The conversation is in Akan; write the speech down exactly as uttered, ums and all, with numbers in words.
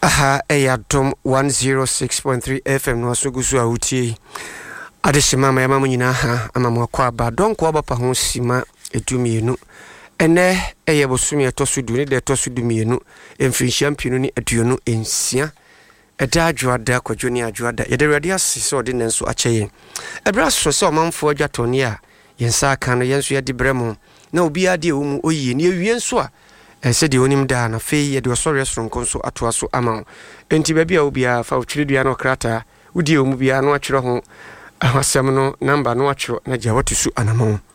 Aha, Eyadom one oh six point three F M no asogusu awutie. Adeshima ma yama nyina ha amamwa kwa ba donko abapa ho sima edumienu. Ene eye bosumi etosudu ni de tosudu mienu. Emfinhia pienu ni aduonu ensia. Eda adwoada kwadwoni adwoada. Yede rade asese ode nenso akyeye. Ebra so se omamfo adwatoni a yensa aka no yenso yedi bremo. Na obi ade ewumu oyi ni ewie nso a ese de onim da na fe ye de osore soronko so atoa so ama. Enti baabi a obi a fa otwiredua no krata udi ewumu bia no atwere ho ahasem no number no atwere na gya watusu anamo.